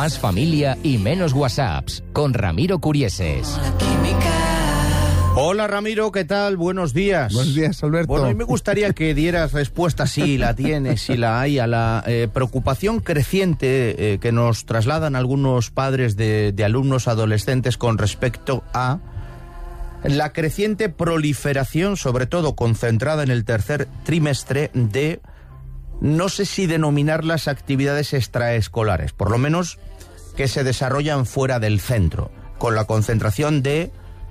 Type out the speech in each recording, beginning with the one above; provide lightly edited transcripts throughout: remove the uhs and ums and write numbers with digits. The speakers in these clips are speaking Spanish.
Más familia y menos WhatsApps, con Ramiro Curieses. Hola Ramiro, ¿qué tal? Buenos días. Buenos días, Alberto. Bueno, a mí me gustaría que dieras respuesta, si la tienes, si la hay, a la preocupación creciente que nos trasladan algunos padres de alumnos adolescentes con respecto a la creciente proliferación, sobre todo concentrada en el tercer trimestre, de, no sé si denominarlas actividades extraescolares, por lo menos que se desarrollan fuera del centro, con la concentración de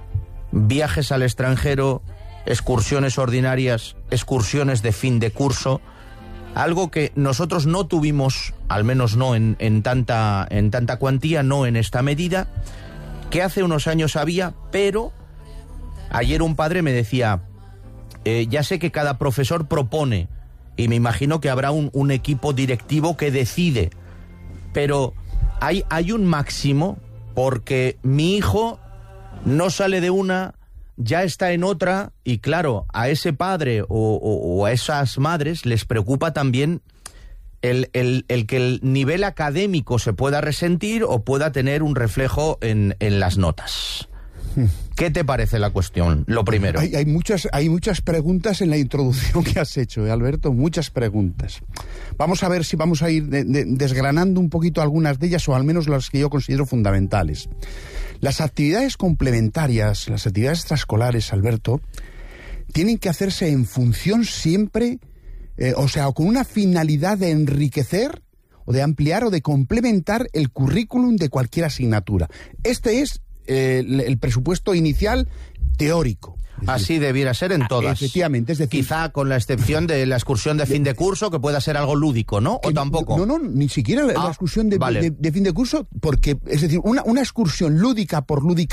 viajes al extranjero, excursiones ordinarias, excursiones de fin de curso, algo que nosotros no tuvimos, al menos no en tanta cuantía, no en esta medida, que hace unos años había, pero ayer un padre me decía, ya sé que cada profesor propone, y me imagino que habrá un equipo directivo que decide, pero hay un máximo, porque mi hijo no sale de una, ya está en otra, y claro, a ese padre o a esas madres les preocupa también el que el nivel académico se pueda resentir o pueda tener un reflejo en las notas. ¿Qué te parece la cuestión? Lo primero. Hay muchas preguntas en la introducción que has hecho, Alberto, muchas preguntas. Vamos a ver si vamos a ir desgranando un poquito algunas de ellas, o al menos las que yo considero fundamentales. Las actividades complementarias, las actividades extraescolares, Alberto, tienen que hacerse en función siempre, o con una finalidad de enriquecer, o de ampliar, o de complementar el currículum de cualquier asignatura. Este es el presupuesto inicial teórico. Así debiera ser en todas. Efectivamente, es decir, quizá con la excepción de la excursión de fin de curso, que pueda ser algo lúdico, ¿no? ¿O tampoco? No, ni siquiera la excursión de fin de curso, porque, es decir, una excursión lúdica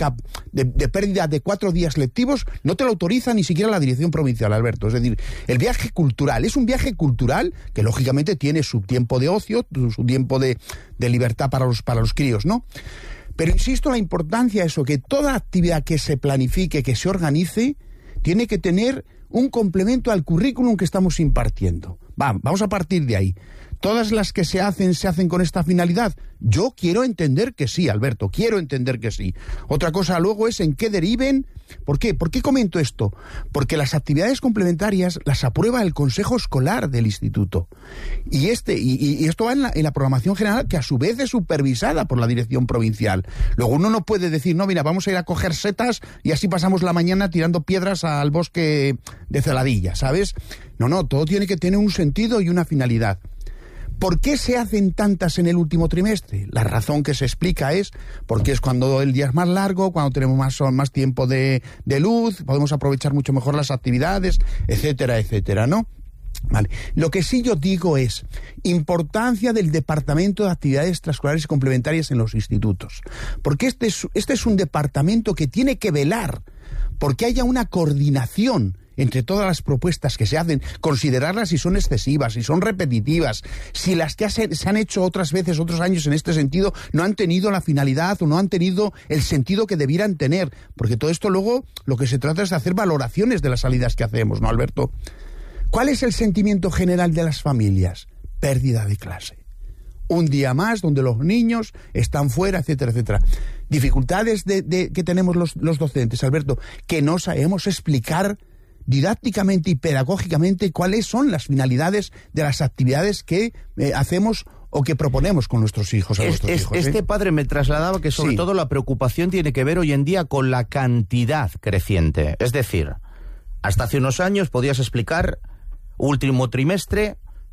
de pérdida de 4 días lectivos no te lo autoriza ni siquiera la dirección provincial, Alberto. Es decir, el viaje cultural es un viaje cultural que lógicamente tiene su tiempo de ocio, su tiempo de libertad para los críos, ¿no? Pero insisto, la importancia es que toda actividad que se planifique, que se organice, tiene que tener un complemento al currículum que estamos impartiendo. Vamos a partir de ahí. ¿Todas las que se hacen con esta finalidad? Yo quiero entender que sí, Alberto, quiero entender que sí. Otra cosa luego es en qué deriven. ¿Por qué? ¿Por qué comento esto? Porque las actividades complementarias las aprueba el Consejo Escolar del Instituto. Y esto va en la programación general, que a su vez es supervisada por la dirección provincial. Luego uno no puede decir, no, mira, vamos a ir a coger setas y así pasamos la mañana tirando piedras al bosque de Celadilla, ¿sabes? No, todo tiene que tener un sentido y una finalidad. ¿Por qué se hacen tantas en el último trimestre? La razón que se explica es porque es cuando el día es más largo, cuando tenemos más tiempo de luz, podemos aprovechar mucho mejor las actividades, etcétera, ¿no? Vale. Lo que sí yo digo es importancia del Departamento de Actividades Extraescolares y Complementarias en los institutos. Porque este es un departamento que tiene que velar porque haya una coordinación entre todas las propuestas que se hacen, considerarlas si son excesivas, si son repetitivas, si las que se han hecho otras veces, otros años en este sentido, no han tenido la finalidad o no han tenido el sentido que debieran tener. Porque todo esto luego lo que se trata es de hacer valoraciones de las salidas que hacemos, ¿no, Alberto? ¿Cuál es el sentimiento general de las familias? Pérdida de clase. Un día más donde los niños están fuera, etcétera. Dificultades que tenemos los docentes, Alberto, que no sabemos explicar didácticamente y pedagógicamente cuáles son las finalidades de las actividades que hacemos o que proponemos con nuestros hijos. Este padre me trasladaba que sobre todo la preocupación tiene que ver hoy en día con la cantidad creciente. Es decir, hasta hace unos años podías explicar último trimestre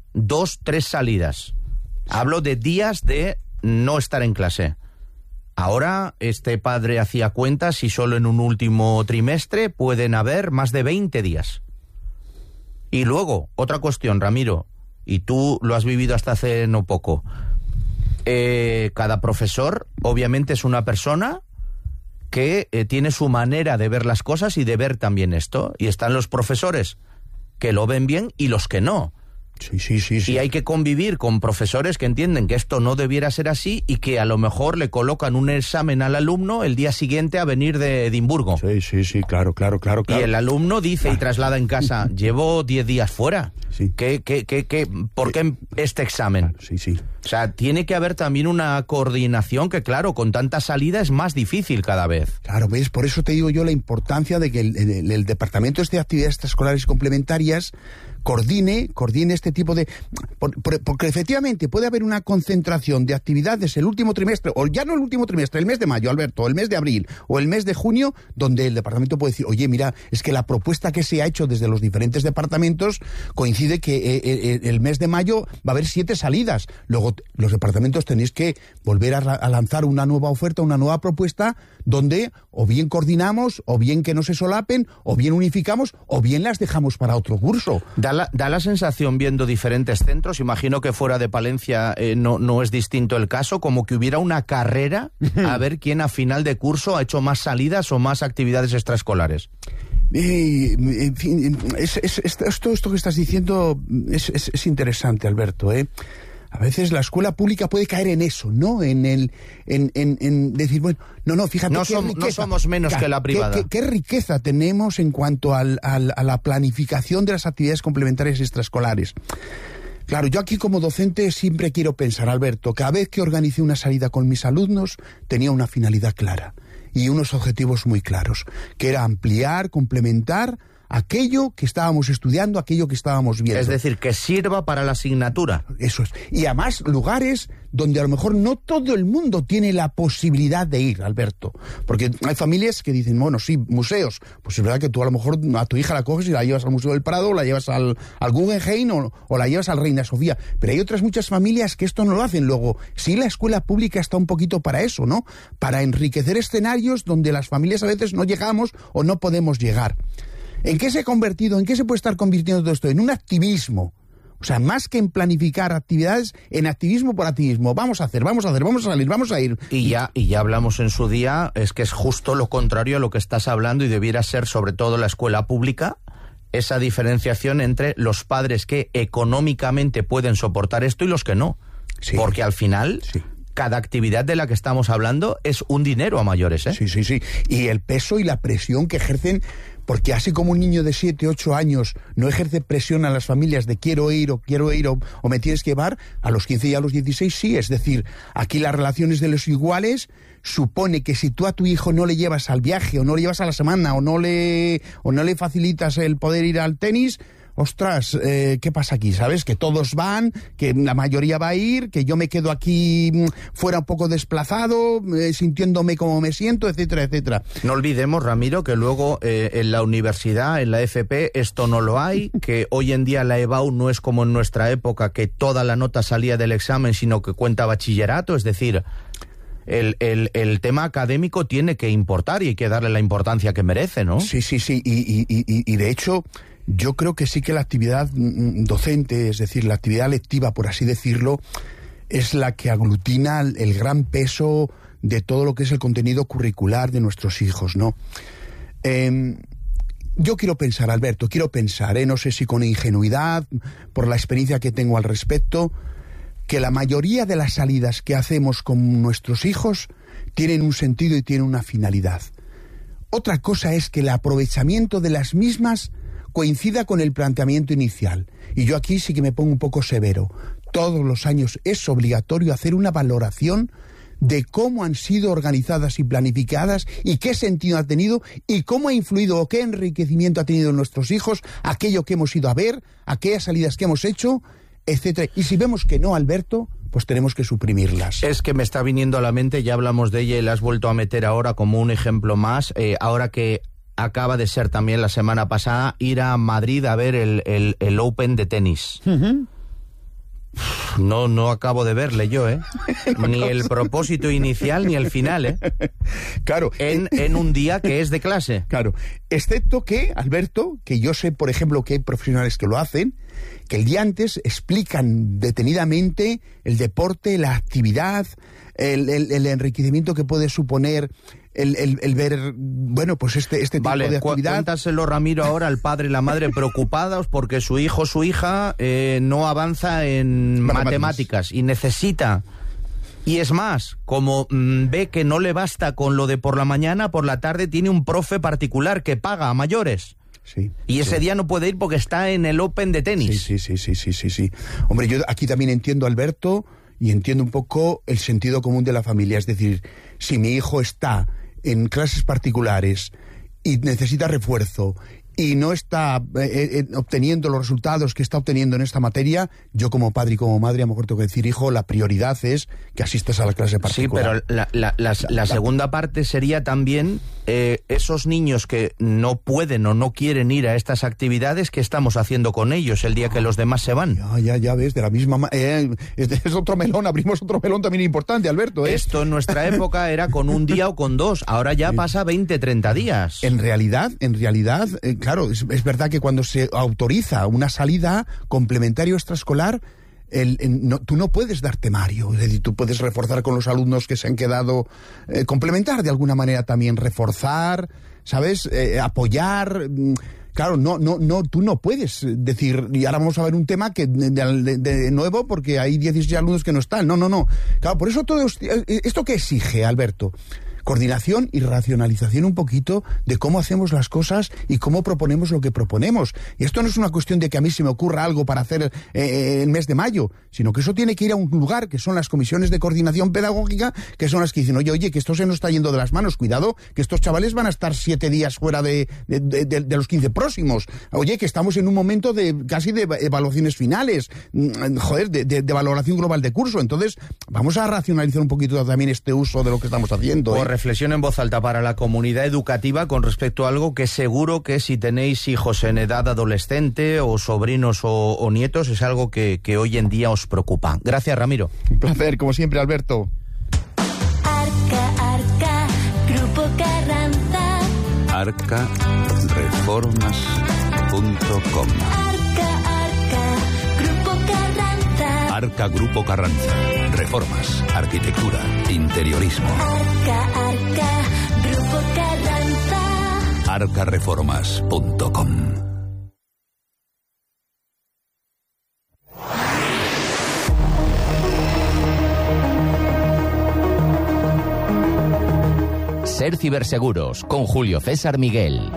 2, 3 salidas. Hablo de días de no estar en clase. Ahora este padre hacía cuentas y solo en un último trimestre pueden haber más de 20 días. Y luego, otra cuestión, Ramiro, y tú lo has vivido hasta hace no poco. Cada profesor obviamente es una persona que tiene su manera de ver las cosas y de ver también esto. Y están los profesores que lo ven bien y los que no. Sí. Y hay que convivir con profesores que entienden que esto no debiera ser así y que a lo mejor le colocan un examen al alumno el día siguiente a venir de Edimburgo. Sí, claro. Y el alumno dice y traslada en casa, llevo 10 días fuera. Sí. ¿Por qué este examen? Claro, sí. O sea, tiene que haber también una coordinación que, claro, con tanta salida es más difícil cada vez. Claro, ¿ves? Por eso te digo yo la importancia de que el Departamento de Actividades Extraescolares Complementarias coordine este tipo de... Porque efectivamente puede haber una concentración de actividades el último trimestre, o ya no el último trimestre, el mes de mayo, Alberto, o el mes de abril, o el mes de junio, donde el departamento puede decir, oye, mira, es que la propuesta que se ha hecho desde los diferentes departamentos coincide que el mes de mayo va a haber 7 salidas. Luego los departamentos tenéis que volver a lanzar una nueva oferta, una nueva propuesta, donde o bien coordinamos, o bien que no se solapen, o bien unificamos, o bien las dejamos para otro curso. Da la sensación, viendo diferentes centros, imagino que fuera de Palencia no es distinto el caso, como que hubiera una carrera a ver quién a final de curso ha hecho más salidas o más actividades extraescolares. En fin, esto que estás diciendo es interesante, Alberto, ¿eh? A veces la escuela pública puede caer en eso, ¿no? En decir, bueno, no, fíjate, no somos menos que la privada. ¿Qué riqueza tenemos en cuanto a la planificación de las actividades complementarias extraescolares? Claro, yo aquí como docente siempre quiero pensar, Alberto, cada vez que organicé una salida con mis alumnos tenía una finalidad clara y unos objetivos muy claros, que era ampliar, complementar aquello que estábamos estudiando, aquello que estábamos viendo. Es decir, que sirva para la asignatura. Eso es. Y además lugares donde a lo mejor no todo el mundo tiene la posibilidad de ir, Alberto. Porque hay familias que dicen, bueno, sí, museos. Pues es verdad que tú a lo mejor a tu hija la coges y la llevas al Museo del Prado, o la llevas al Guggenheim o la llevas al Reina Sofía. Pero hay otras muchas familias que esto no lo hacen. Luego, sí, la escuela pública está un poquito para eso, ¿no? Para enriquecer escenarios donde las familias a veces no llegamos o no podemos llegar. ¿En qué se puede estar convirtiendo todo esto? En un activismo. O sea, más que en planificar actividades, en activismo por activismo. Vamos a salir, vamos a ir. Y ya hablamos en su día, es que es justo lo contrario a lo que estás hablando y debiera ser sobre todo la escuela pública, esa diferenciación entre los padres que económicamente pueden soportar esto y los que no. Sí. Porque al final... Sí. Cada actividad de la que estamos hablando es un dinero a mayores, ¿eh? Sí. Y el peso y la presión que ejercen, porque así como un niño de 7, 8 años no ejerce presión a las familias de quiero ir o me tienes que llevar, a los 15 y a los 16 sí. Es decir, aquí las relaciones de los iguales supone que si tú a tu hijo no le llevas al viaje, o no le llevas a la semana, o no le facilitas el poder ir al tenis... Ostras, ¿qué pasa aquí? ¿Sabes? Que todos van, que la mayoría va a ir, que yo me quedo aquí fuera un poco desplazado, sintiéndome como me siento, etcétera, etcétera. No olvidemos, Ramiro, que luego en la universidad, en la FP, esto no lo hay, que hoy en día la EBAU no es como en nuestra época, que toda la nota salía del examen, sino que cuenta bachillerato, es decir... El tema académico tiene que importar y hay que darle la importancia que merece, ¿no? Sí, y de hecho... Yo creo que sí que la actividad docente, es decir, la actividad lectiva, por así decirlo, es la que aglutina el gran peso de todo lo que es el contenido curricular de nuestros hijos, ¿no? Yo quiero pensar, Alberto, no sé si con ingenuidad, por la experiencia que tengo al respecto, que la mayoría de las salidas que hacemos con nuestros hijos tienen un sentido y tienen una finalidad. Otra cosa es que el aprovechamiento de las mismas coincida con el planteamiento inicial. Y yo aquí sí que me pongo un poco severo. Todos los años es obligatorio hacer una valoración de cómo han sido organizadas y planificadas y qué sentido ha tenido y cómo ha influido o qué enriquecimiento ha tenido en nuestros hijos aquello que hemos ido a ver, aquellas salidas que hemos hecho, etcétera. Y si vemos que no, Alberto, pues tenemos que suprimirlas. Es que me está viniendo a la mente, ya hablamos de ella y la has vuelto a meter ahora como un ejemplo más, ahora que acaba de ser también la semana pasada ir a Madrid a ver el Open de tenis. Uh-huh. No acabo de verle yo, ¿eh? Ni el propósito inicial ni el final, ¿eh? Claro. En un día que es de clase. Claro. Excepto que, Alberto, que yo sé, por ejemplo, que hay profesionales que lo hacen, que el día antes explican detenidamente el deporte, la actividad, el enriquecimiento que puede suponer el ver, bueno, pues este tipo de actividad. Cuéntaselo, Ramiro, ahora al padre y la madre preocupados porque su hijo o su hija no avanza en matemáticas y necesita. Y es más, como ve que no le basta con lo de por la mañana, por la tarde tiene un profe particular que paga a mayores. Sí, y ese día no puede ir porque está en el Open de tenis. Sí. Hombre, yo aquí también entiendo, Alberto, y entiendo un poco el sentido común de la familia. Es decir, si mi hijo está en clases particulares y necesita refuerzo y no está obteniendo los resultados que está obteniendo en esta materia, yo como padre y como madre a lo mejor tengo que decir, hijo, la prioridad es que asistas a la clase particular. Sí, pero la segunda parte sería también esos niños que no pueden o no quieren ir a estas actividades, ¿qué estamos haciendo con ellos el día que los demás se van? Ya ves, de la misma es otro melón, abrimos otro melón también importante, Alberto. Esto en nuestra época era con un día o con dos, ahora ya pasa 20, 30 días. En realidad, claro, es verdad que cuando se autoriza una salida complementario extraescolar, tú no puedes dar temario, es decir, tú puedes reforzar con los alumnos que se han quedado, complementar de alguna manera también, reforzar, ¿sabes? Apoyar. Claro, tú no puedes decir, y ahora vamos a ver un tema que de nuevo, porque hay 16 alumnos que no están. No. Claro, por eso todo esto que exige, Alberto, coordinación y racionalización un poquito de cómo hacemos las cosas y cómo proponemos lo que proponemos. Y esto no es una cuestión de que a mí se me ocurra algo para hacer el mes de mayo, sino que eso tiene que ir a un lugar que son las comisiones de coordinación pedagógica, que son las que dicen, oye, que esto se nos está yendo de las manos, cuidado, que estos chavales van a estar 7 días fuera de los 15 próximos. Oye, que estamos en un momento casi de evaluaciones finales, de valoración global de curso. Entonces, vamos a racionalizar un poquito también este uso de lo que estamos haciendo. Reflexión en voz alta para la comunidad educativa con respecto a algo que seguro que si tenéis hijos en edad adolescente o sobrinos o nietos es algo que hoy en día os preocupa. Gracias, Ramiro. Un placer, como siempre, Alberto. Arca, Grupo Carranza. arcareformas.com. Arca, Grupo Carranza. Arca Grupo Carranza. Reformas, arquitectura, interiorismo. Arca, Grupo Carranza. arcareformas.com. Ser Ciberseguros con Julio César Miguel.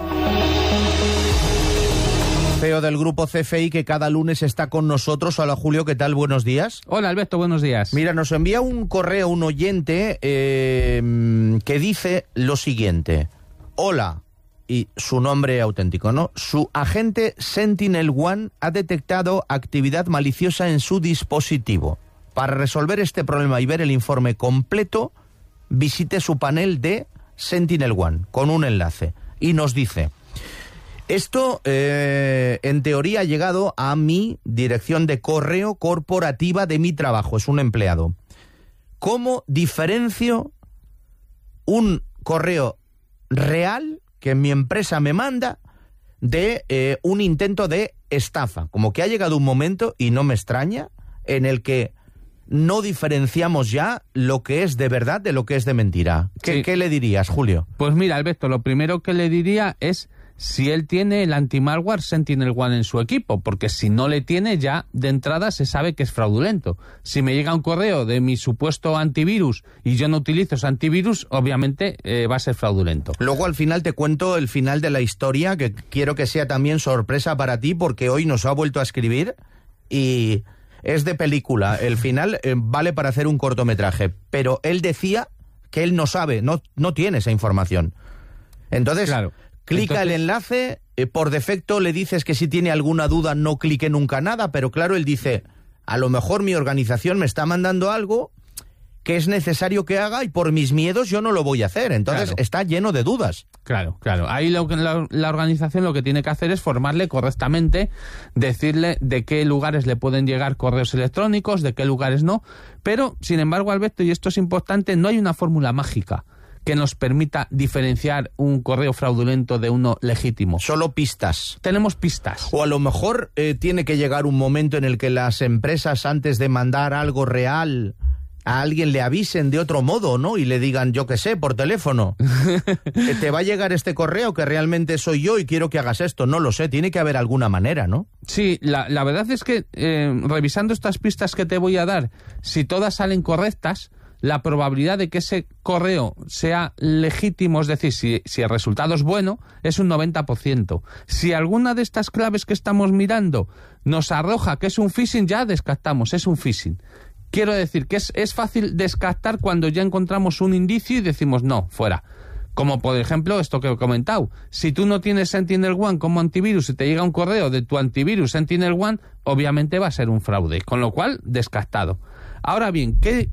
CEO del grupo CFI que cada lunes está con nosotros. Hola, Julio, ¿qué tal? Buenos días. Hola, Alberto, buenos días. Mira, nos envía un correo un oyente que dice lo siguiente. Hola, y su nombre auténtico, ¿no? Su agente SentinelOne ha detectado actividad maliciosa en su dispositivo. Para resolver este problema y ver el informe completo, visite su panel de SentinelOne con un enlace. Y nos dice... Esto, en teoría, ha llegado a mi dirección de correo corporativa de mi trabajo. Es un empleado. ¿Cómo diferencio un correo real que mi empresa me manda de un intento de estafa? Como que ha llegado un momento, y no me extraña, en el que no diferenciamos ya lo que es de verdad de lo que es de mentira. ¿Qué le dirías, Julio? Pues mira, Alberto, lo primero que le diría es... si él tiene el anti-malware SentinelOne en su equipo, porque si no le tiene ya de entrada se sabe que es fraudulento. Si me llega un correo de mi supuesto antivirus y yo no utilizo ese antivirus, obviamente va a ser fraudulento. Luego al final te cuento el final de la historia, que quiero que sea también sorpresa para ti, porque hoy nos ha vuelto a escribir y es de película. El final vale para hacer un cortometraje, pero él decía que él no sabe, no tiene esa información. Entonces... claro. Clica el enlace, por defecto le dices que si tiene alguna duda no clique nunca nada, pero claro, él dice, a lo mejor mi organización me está mandando algo que es necesario que haga y por mis miedos yo no lo voy a hacer. Entonces está lleno de dudas. Claro. Ahí la organización lo que tiene que hacer es formarle correctamente, decirle de qué lugares le pueden llegar correos electrónicos, de qué lugares no. Pero, sin embargo, Alberto, y esto es importante, no hay una fórmula mágica que nos permita diferenciar un correo fraudulento de uno legítimo. Solo pistas. Tenemos pistas. O a lo mejor tiene que llegar un momento en el que las empresas, antes de mandar algo real, a alguien le avisen de otro modo, ¿no? Y le digan, yo qué sé, por teléfono, te va a llegar este correo que realmente soy yo y quiero que hagas esto. No lo sé, tiene que haber alguna manera, ¿no? Sí, la verdad es que revisando estas pistas que te voy a dar, si todas salen correctas, la probabilidad de que ese correo sea legítimo, es decir, si el resultado es bueno, es un 90%. Si alguna de estas claves que estamos mirando nos arroja que es un phishing, ya descartamos, es un phishing. Quiero decir que es fácil descartar cuando ya encontramos un indicio y decimos no, fuera. Como por ejemplo esto que he comentado. Si tú no tienes SentinelOne como antivirus y te llega un correo de tu antivirus SentinelOne, obviamente va a ser un fraude. Con lo cual, descartado. Ahora bien,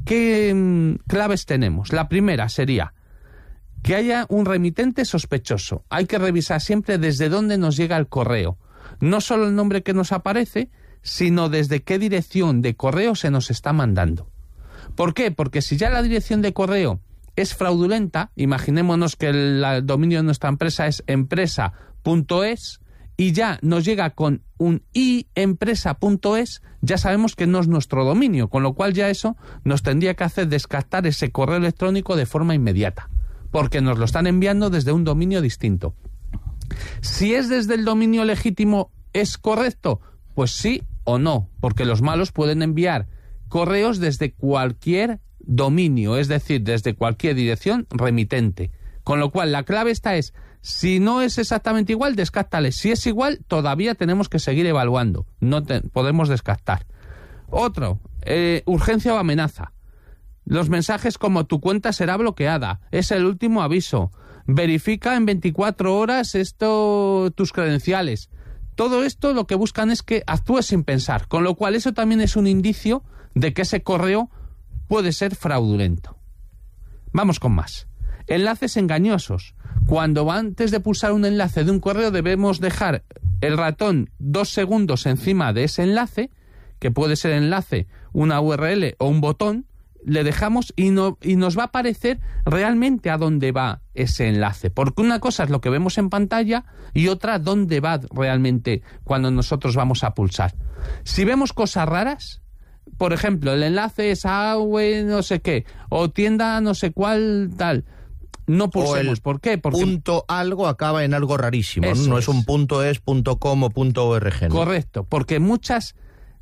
¿qué claves tenemos? La primera sería que haya un remitente sospechoso. Hay que revisar siempre desde dónde nos llega el correo. No solo el nombre que nos aparece, sino desde qué dirección de correo se nos está mandando. ¿Por qué? Porque si ya la dirección de correo es fraudulenta, imaginémonos que el dominio de nuestra empresa es empresa.es y ya nos llega con un iempresa.es, ya sabemos que no es nuestro dominio, con lo cual ya eso nos tendría que hacer descartar ese correo electrónico de forma inmediata, porque nos lo están enviando desde un dominio distinto. Si es desde el dominio legítimo, ¿es correcto? Pues sí o no, porque los malos pueden enviar correos desde cualquier dominio, es decir, desde cualquier dirección remitente. Con lo cual, la clave esta es, si no es exactamente igual, descártale. Si es igual, todavía tenemos que seguir evaluando. No podemos descartar. Otro, urgencia o amenaza. Los mensajes como tu cuenta será bloqueada, es el último aviso, verifica en 24 horas tus credenciales. Todo esto lo que buscan es que actúes sin pensar, con lo cual eso también es un indicio de que ese correo puede ser fraudulento. Vamos con más. Enlaces engañosos. Cuando antes de pulsar un enlace de un correo debemos dejar el ratón 2 segundos encima de ese enlace, que puede ser enlace, una URL o un botón, le dejamos y nos va a aparecer realmente a dónde va ese enlace. Porque una cosa es lo que vemos en pantalla y otra dónde va realmente cuando nosotros vamos a pulsar. Si vemos cosas raras, por ejemplo, el enlace es no sé qué, o tienda no sé cuál tal, no pulsemos. ¿Por qué? Porque punto algo acaba en algo rarísimo, ¿no? No es un .es, .com o .org, ¿no? Correcto, porque muchas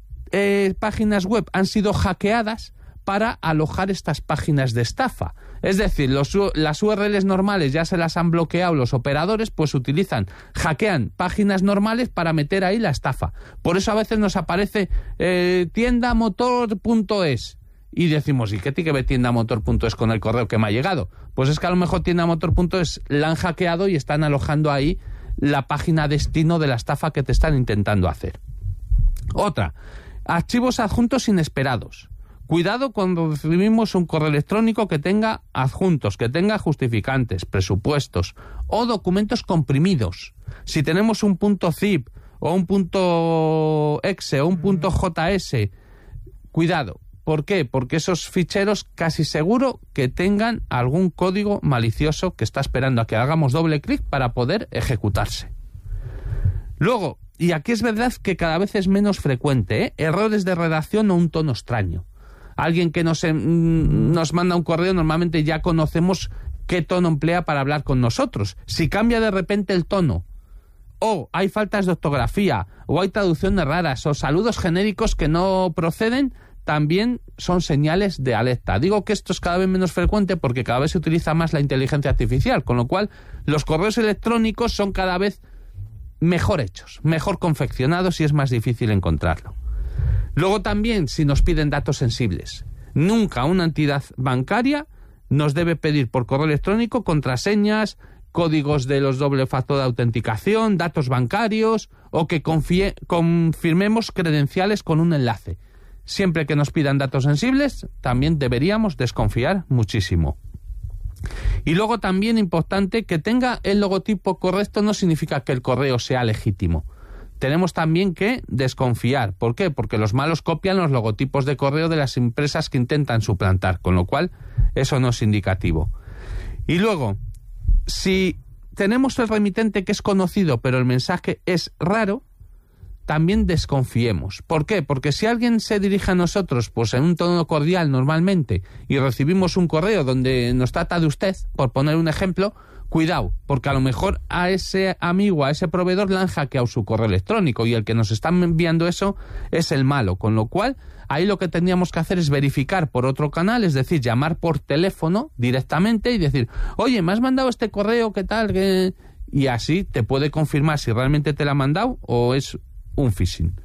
páginas web han sido hackeadas para alojar estas páginas de estafa. Es decir, las URLs normales ya se las han bloqueado los operadores, pues hackean páginas normales para meter ahí la estafa. Por eso a veces nos aparece tiendamotor.es y decimos, ¿y qué tiene que ver tiendamotor.es con el correo que me ha llegado? Pues es que a lo mejor tiendamotor.es la han hackeado y están alojando ahí la página destino de la estafa que te están intentando hacer. Otra, archivos adjuntos inesperados. Cuidado cuando recibimos un correo electrónico que tenga adjuntos, que tenga justificantes, presupuestos o documentos comprimidos. Si tenemos un .zip o un .exe o un .js, cuidado. ¿Por qué? Porque esos ficheros casi seguro que tengan algún código malicioso que está esperando a que hagamos doble clic para poder ejecutarse. Luego, y aquí es verdad que cada vez es menos frecuente, errores de redacción o un tono extraño. Alguien que nos manda un correo, normalmente ya conocemos qué tono emplea para hablar con nosotros. Si cambia de repente el tono, o hay faltas de ortografía, o hay traducciones raras, o saludos genéricos que no proceden, también son señales de alerta. Digo que esto es cada vez menos frecuente porque cada vez se utiliza más la inteligencia artificial, con lo cual los correos electrónicos son cada vez mejor hechos, mejor confeccionados y es más difícil encontrarlo. Luego también, si nos piden datos sensibles, nunca una entidad bancaria nos debe pedir por correo electrónico contraseñas, códigos de los doble factor de autenticación, datos bancarios o que confirmemos credenciales con un enlace. Siempre que nos pidan datos sensibles, también deberíamos desconfiar muchísimo. Y luego también importante, que tenga el logotipo correcto no significa que el correo sea legítimo. Tenemos también que desconfiar. ¿Por qué? Porque los malos copian los logotipos de correo de las empresas que intentan suplantar, con lo cual eso no es indicativo. Y luego, si tenemos el remitente que es conocido, pero el mensaje es raro, también desconfiemos. ¿Por qué? Porque si alguien se dirige a nosotros, pues en un tono cordial normalmente, y recibimos un correo donde nos trata de usted, por poner un ejemplo, cuidado, porque a lo mejor a ese amigo, a ese proveedor le han hackeado su correo electrónico y el que nos está enviando eso es el malo, con lo cual ahí lo que tendríamos que hacer es verificar por otro canal, es decir, llamar por teléfono directamente y decir, oye, me has mandado este correo, ¿qué tal? Y así te puede confirmar si realmente te lo ha mandado o es un phishing.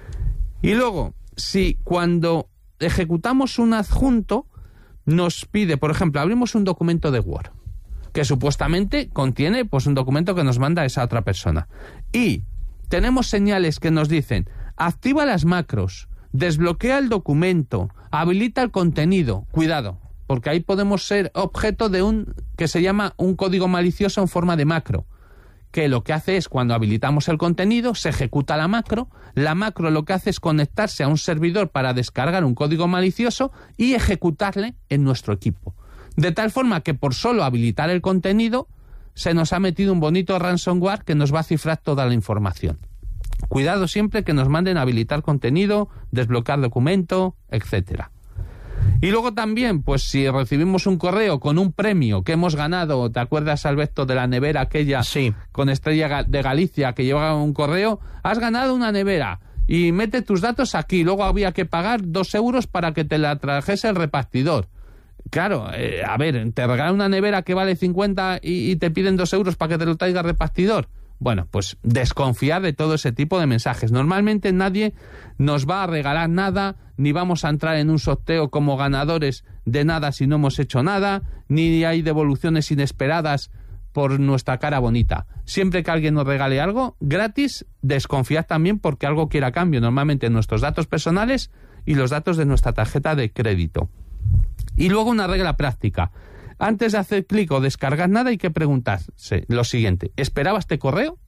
Y luego, si cuando ejecutamos un adjunto nos pide, por ejemplo, abrimos un documento de Word que supuestamente contiene pues un documento que nos manda esa otra persona y tenemos señales que nos dicen activa las macros, desbloquea el documento, habilita el contenido, cuidado, porque ahí podemos ser objeto de un que se llama un código malicioso en forma de macro, que lo que hace es cuando habilitamos el contenido, se ejecuta la macro lo que hace es conectarse a un servidor para descargar un código malicioso y ejecutarle en nuestro equipo. De tal forma que por solo habilitar el contenido se nos ha metido un bonito ransomware que nos va a cifrar toda la información. Cuidado siempre que nos manden a habilitar contenido, desbloquear documento, etcétera. Y luego también, pues si recibimos un correo con un premio que hemos ganado, ¿te acuerdas, Alberto, de la nevera aquella sí, con Estrella de Galicia que llevaba un correo? Has ganado una nevera y mete tus datos aquí. Luego había que pagar 2 euros para que te la trajese el repartidor. Claro, a ver, te regalan una nevera que vale 50 y te piden 2 euros para que te lo traiga el repartidor. Bueno, pues desconfiar de todo ese tipo de mensajes. Normalmente nadie nos va a regalar nada, ni vamos a entrar en un sorteo como ganadores de nada si no hemos hecho nada, ni hay devoluciones inesperadas por nuestra cara bonita. Siempre que alguien nos regale algo gratis, desconfiad también porque algo quiere a cambio, normalmente nuestros datos personales y los datos de nuestra tarjeta de crédito. Y luego una regla práctica. Antes de hacer clic o descargar nada hay que preguntarse lo siguiente. ¿Esperaba este correo?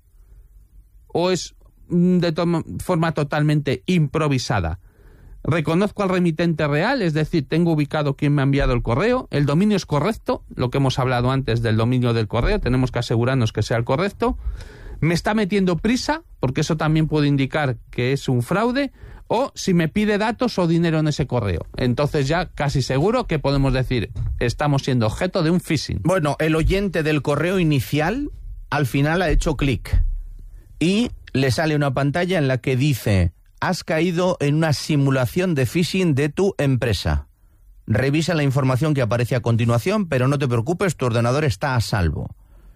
¿O es de forma totalmente improvisada? ¿Reconozco al remitente real? Es decir, ¿tengo ubicado quién me ha enviado el correo? ¿El dominio es correcto? Lo que hemos hablado antes del dominio del correo. Tenemos que asegurarnos que sea el correcto. ¿Me está metiendo prisa? Porque eso también puede indicar que es un fraude. O si me pide datos o dinero en ese correo. Entonces ya casi seguro que podemos decir, estamos siendo objeto de un phishing. Bueno, el oyente del correo inicial al final ha hecho clic y le sale una pantalla en la que dice, has caído en una simulación de phishing de tu empresa. Revisa la información que aparece a continuación, pero no te preocupes, tu ordenador está a salvo.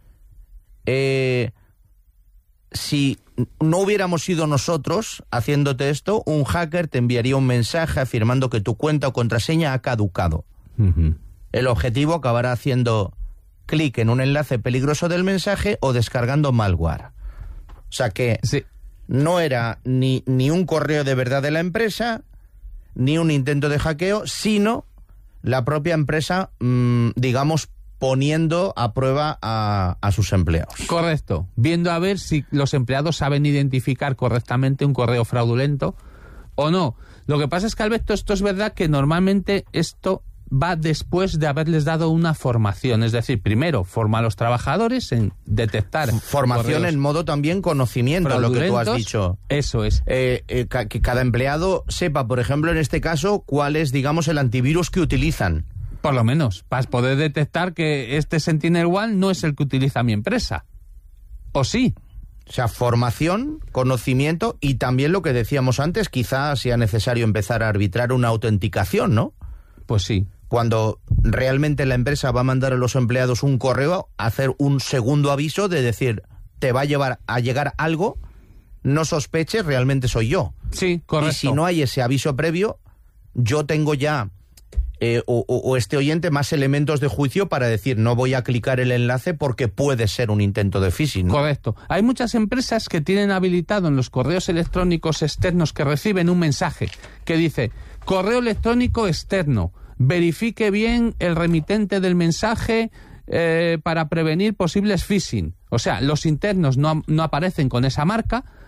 Si no hubiéramos sido nosotros haciéndote esto, un hacker te enviaría un mensaje afirmando que tu cuenta o contraseña ha caducado. Uh-huh. El objetivo acabará haciendo clic en un enlace peligroso del mensaje o descargando malware. O sea que sí, no era ni un correo de verdad de la empresa, ni un intento de hackeo, sino la propia empresa, digamos, poniendo a prueba a sus empleados. Correcto. Viendo a ver si los empleados saben identificar correctamente un correo fraudulento o no. Lo que pasa es que, Alberto, esto es verdad que normalmente esto va después de haberles dado una formación. Es decir, primero forma a los trabajadores en detectar formación en modo también conocimiento, lo que tú has dicho. Eso es. Que cada empleado sepa, por ejemplo, en este caso, cuál es, digamos, el antivirus que utilizan. Por lo menos, para poder detectar que este SentinelOne no es el que utiliza mi empresa. ¿O sí? O sea, formación, conocimiento y también lo que decíamos antes, quizás sea necesario empezar a arbitrar una autenticación, ¿no? Pues sí. Cuando realmente la empresa va a mandar a los empleados un correo, hacer un segundo aviso de decir, te va a llegar algo, no sospeches, realmente soy yo. Sí, correcto. Y si no hay ese aviso previo, yo tengo ya... o este oyente más elementos de juicio para decir no voy a clicar el enlace porque puede ser un intento de phishing, ¿no? Correcto. Hay muchas empresas que tienen habilitado en los correos electrónicos externos que reciben un mensaje que dice correo electrónico externo, verifique bien el remitente del mensaje para prevenir posibles phishing. O sea, los internos no aparecen con esa marca,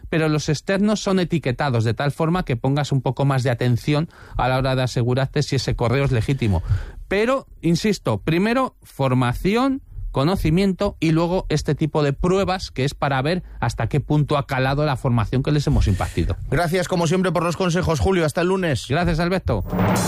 pero los externos son etiquetados de tal forma que pongas un poco más de atención a la hora de asegurarte si ese correo es legítimo. Pero, insisto, primero formación, conocimiento y luego este tipo de pruebas que es para ver hasta qué punto ha calado la formación que les hemos impartido. Gracias, como siempre, por los consejos, Julio. Hasta el lunes. Gracias, Alberto.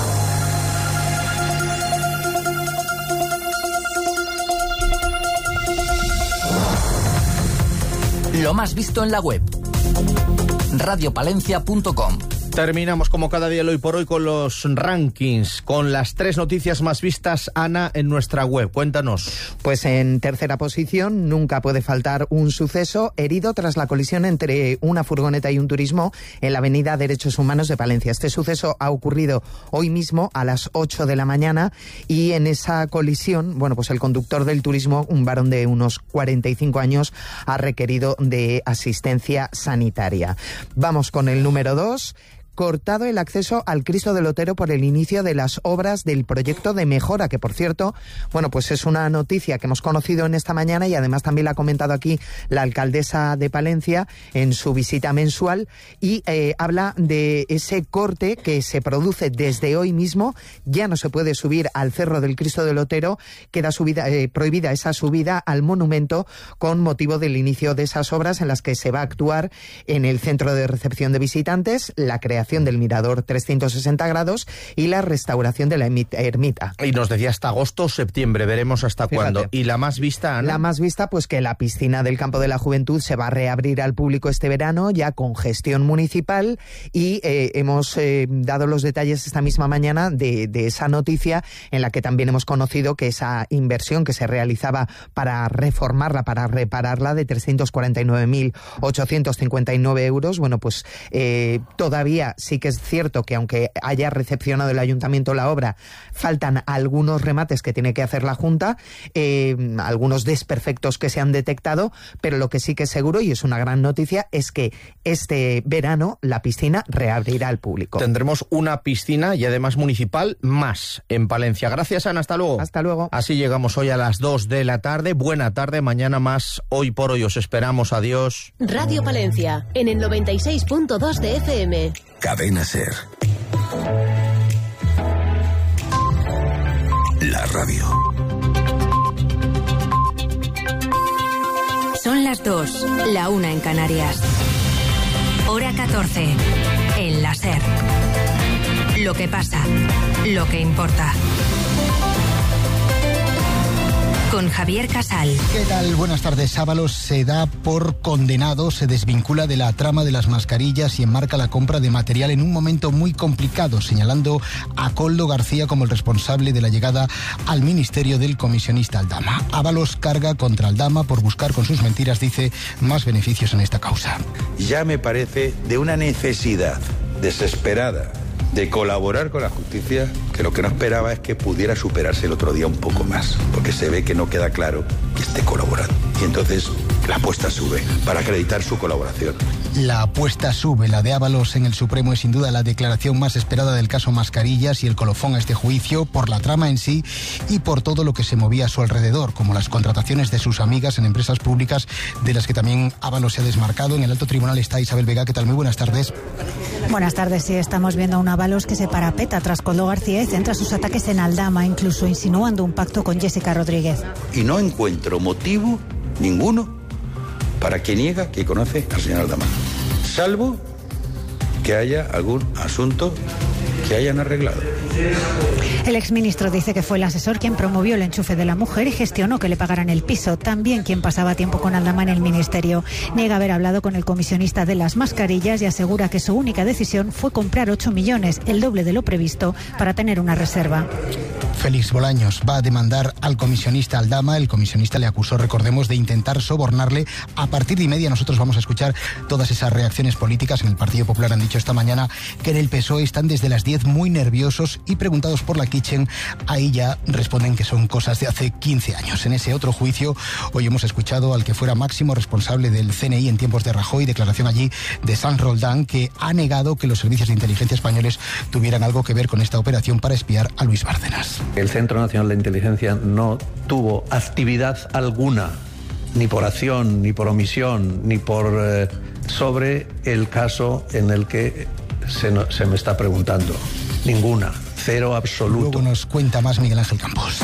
Lo más visto en la web. radiopalencia.com. Terminamos como cada día el Hoy por Hoy con los rankings, con las 3 noticias más vistas, Ana, en nuestra web. Cuéntanos. Pues en tercera posición, nunca puede faltar un suceso: herido tras la colisión entre una furgoneta y un turismo en la avenida Derechos Humanos de Palencia. Este suceso ha ocurrido hoy mismo a las 8 de la mañana y en esa colisión, bueno, pues el conductor del turismo, un varón de unos 45 años, ha requerido de asistencia sanitaria. Vamos con el número 2. Cortado el acceso al Cristo del Otero por el inicio de las obras del proyecto de mejora, que por cierto, bueno, pues es una noticia que hemos conocido en esta mañana y además también la ha comentado aquí la alcaldesa de Palencia en su visita mensual y habla de ese corte que se produce desde hoy mismo. Ya no se puede subir al Cerro del Cristo del Otero, queda prohibida esa subida al monumento con motivo del inicio de esas obras en las que se va a actuar en el centro de recepción de visitantes, la creación del mirador 360 grados y la restauración de la ermita. Y nos decía hasta agosto o septiembre, veremos hasta cuándo. ¿Y la más vista, Ana? La más vista, pues que la piscina del Campo de la Juventud se va a reabrir al público este verano, ya con gestión municipal, y hemos dado los detalles esta misma mañana de esa noticia en la que también hemos conocido que esa inversión que se realizaba para reformarla, para repararla, de 349.859 euros, bueno, pues todavía sí que es cierto que aunque haya recepcionado el ayuntamiento la obra, faltan algunos remates que tiene que hacer la Junta, algunos desperfectos que se han detectado, pero lo que sí que es seguro, y es una gran noticia, es que este verano la piscina reabrirá al público. Tendremos una piscina y además municipal más en Palencia. Gracias, Ana, hasta luego. Hasta luego. Así llegamos hoy a las 2 de la tarde. Buena tarde, mañana más Hoy por Hoy. Os esperamos, adiós. Radio Palencia, en el 96.2 de FM. Cadena SER. La radio. Son las 2, la 1 en Canarias. Hora 14, en la SER. Lo que pasa, lo que importa. Con Javier Casal. ¿Qué tal? Buenas tardes. Ábalos se da por condenado, se desvincula de la trama de las mascarillas y enmarca la compra de material en un momento muy complicado, señalando a Koldo García como el responsable de la llegada al ministerio del comisionista Aldama. Ábalos carga contra Aldama por buscar con sus mentiras, dice, más beneficios en esta causa. Ya me parece de una necesidad desesperada de colaborar con la justicia, que lo que no esperaba es que pudiera superarse el otro día un poco más, porque se ve que no queda claro que esté colaborando. Y entonces la apuesta sube para acreditar su colaboración. La apuesta sube. La de Ábalos en el Supremo es sin duda la declaración más esperada del caso Mascarillas y el colofón a este juicio, por la trama en sí y por todo lo que se movía a su alrededor, como las contrataciones de sus amigas en empresas públicas, de las que también Ábalos se ha desmarcado. En el alto tribunal está Isabel Vega. ¿Qué tal? Muy buenas tardes. Buenas tardes. Sí, estamos viendo a un Ábalos que se parapeta tras Koldo García y centra sus ataques en Aldama, incluso insinuando un pacto con Jessica Rodríguez. Y no encuentro motivo ninguno para que niega que conoce al señor Aldama, salvo que haya algún asunto que hayan arreglado. El exministro dice que fue el asesor quien promovió el enchufe de la mujer y gestionó que le pagaran el piso, también quien pasaba tiempo con Aldama en el ministerio. Niega haber hablado con el comisionista de las mascarillas y asegura que su única decisión fue comprar 8 millones, el doble de lo previsto, para tener una reserva. Félix Bolaños va a demandar al comisionista Aldama. El comisionista le acusó, recordemos, de intentar sobornarle. A partir de y media nosotros vamos a escuchar todas esas reacciones políticas. En el Partido Popular han dicho esta mañana que en el PSOE están desde las 10 muy nerviosos y preguntados por la Kitchen, ahí ya responden que son cosas de hace 15 años. En ese otro juicio, hoy hemos escuchado al que fuera máximo responsable del CNI en tiempos de Rajoy, declaración allí de Sanz Roldán, que ha negado que los servicios de inteligencia españoles tuvieran algo que ver con esta operación para espiar a Luis Bárcenas. El Centro Nacional de Inteligencia no tuvo actividad alguna, ni por acción, ni por omisión, ni por sobre el caso en el que se me está preguntando. Ninguna, cero absoluto. Luego nos cuenta más Miguel Ángel Campos.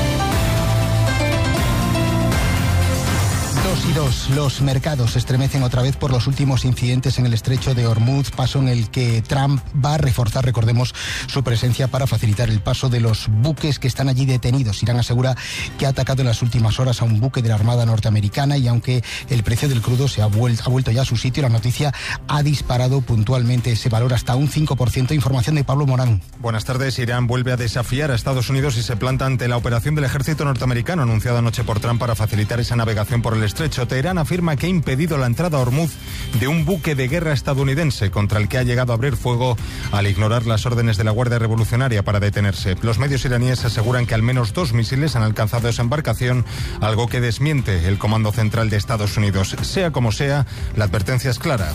2:02. Los mercados se estremecen otra vez por los últimos incidentes en el estrecho de Hormuz, paso en el que Trump va a reforzar, recordemos, su presencia para facilitar el paso de los buques que están allí detenidos. Irán asegura que ha atacado en las últimas horas a un buque de la Armada norteamericana y aunque el precio del crudo ha vuelto ya a su sitio, la noticia ha disparado puntualmente ese valor hasta un 5%. Información de Pablo Morán. Buenas tardes. Irán vuelve a desafiar a Estados Unidos y se planta ante la operación del ejército norteamericano anunciada anoche por Trump para facilitar esa navegación por el estrecho. Teherán afirma que ha impedido la entrada a Hormuz de un buque de guerra estadounidense contra el que ha llegado a abrir fuego al ignorar las órdenes de la Guardia Revolucionaria para detenerse. Los medios iraníes aseguran que al menos 2 misiles han alcanzado esa embarcación, algo que desmiente el Comando Central de Estados Unidos. Sea como sea, la advertencia es clara.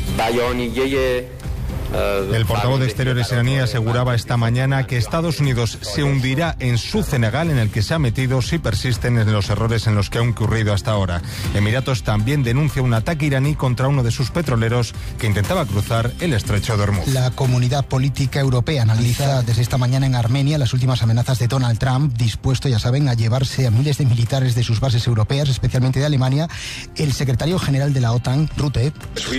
El portavoz de Exteriores iraní aseguraba esta mañana que Estados Unidos se hundirá en su cenagal en el que se ha metido si persisten en los errores en los que ha incurrido hasta ahora. Emiratos también denuncia un ataque iraní contra uno de sus petroleros que intentaba cruzar el estrecho de Hormuz. La comunidad política europea analiza desde esta mañana en Armenia las últimas amenazas de Donald Trump, dispuesto, ya saben, a llevarse a miles de militares de sus bases europeas, especialmente de Alemania. El secretario general de la OTAN, Rutte,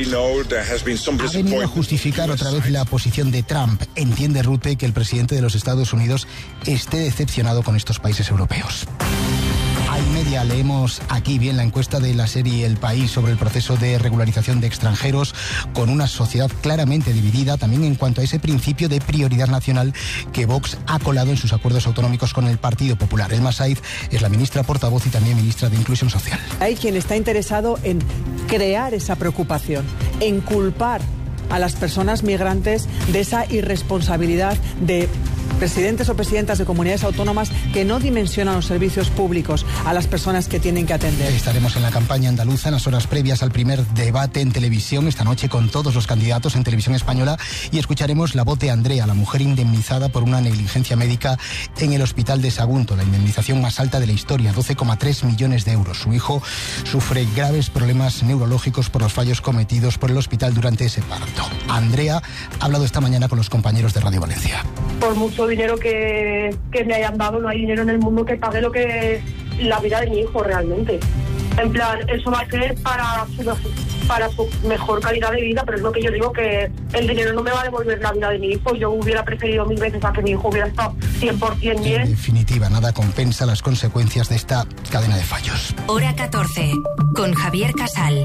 ha venido a justificar otra vez la posición de Trump. Entiende Rutte que el presidente de los Estados Unidos esté decepcionado con estos países europeos. Hay media, leemos aquí bien la encuesta de la serie El País sobre el proceso de regularización de extranjeros, con una sociedad claramente dividida también en cuanto a ese principio de prioridad nacional que Vox ha colado en sus acuerdos autonómicos con el Partido Popular. Elma Saiz es la ministra portavoz y también ministra de Inclusión Social. Hay quien está interesado en crear esa preocupación, en culpar a las personas migrantes de esa irresponsabilidad de presidentes o presidentas de comunidades autónomas que no dimensionan los servicios públicos a las personas que tienen que atender. Estaremos en la campaña andaluza en las horas previas al primer debate en televisión esta noche con todos los candidatos en televisión española y escucharemos la voz de Andrea, la mujer indemnizada por una negligencia médica en el hospital de Sagunto, la indemnización más alta de la historia, 12,3 millones de euros. Su hijo sufre graves problemas neurológicos por los fallos cometidos por el hospital durante ese parto. Andrea ha hablado esta mañana con los compañeros de Radio Valencia. Por mucho dinero que me hayan dado, no hay dinero en el mundo que pague lo que la vida de mi hijo realmente. En plan, eso va a ser para su mejor calidad de vida, pero es lo que yo digo, que el dinero no me va a devolver la vida de mi hijo. Yo hubiera preferido 1000 veces a que mi hijo hubiera estado 100% bien. En definitiva, nada compensa las consecuencias de esta cadena de fallos. Hora 14, con Javier Casal.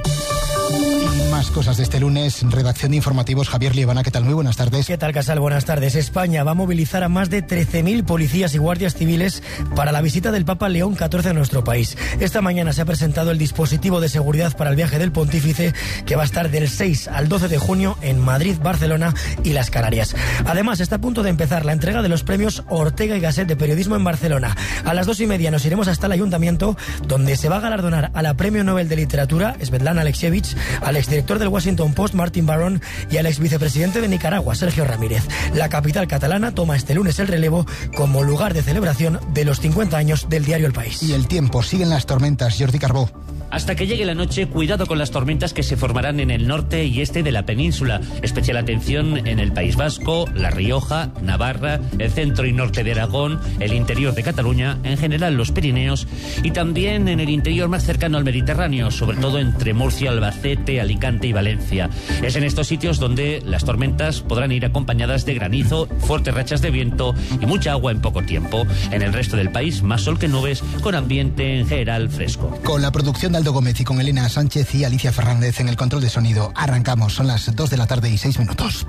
Y más cosas de este lunes, redacción de informativos, Javier Liebana, ¿qué tal? Muy buenas tardes. ¿Qué tal, Casal? Buenas tardes. España va a movilizar a más de 13.000 policías y guardias civiles para la visita del Papa León XIV a nuestro país. Esta mañana se ha presentado el dispositivo de seguridad para el viaje del pontífice, que va a estar del 6 al 12 de junio en Madrid, Barcelona y las Canarias. Además, está a punto de empezar la entrega de los premios Ortega y Gasset de periodismo en Barcelona. A las 2:30 nos iremos hasta el ayuntamiento, donde se va a galardonar a la Premio Nobel de Literatura, Svetlana Alexievich, al exdirector del Washington Post, Martin Barron, y al exvicepresidente de Nicaragua, Sergio Ramírez. La capital catalana toma este lunes el relevo como lugar de celebración de los 50 años del diario El País. Y el tiempo, siguen las tormentas, Jordi Carbó. Hasta que llegue la noche, cuidado con las tormentas que se formarán en el norte y este de la península. Especial atención en el País Vasco, La Rioja, Navarra, el centro y norte de Aragón, el interior de Cataluña, en general los Pirineos y también en el interior más cercano al Mediterráneo, sobre todo entre Murcia, Albacete, Alicante y Valencia. Es en estos sitios donde las tormentas podrán ir acompañadas de granizo, fuertes rachas de viento y mucha agua en poco tiempo. En el resto del país, más sol que nubes, con ambiente en general fresco. Con la producción de Aldo Gómez y con Elena Sánchez y Alicia Fernández en el control de sonido. Arrancamos, son las 2 de la tarde y 6 minutos.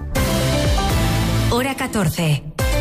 Hora 14.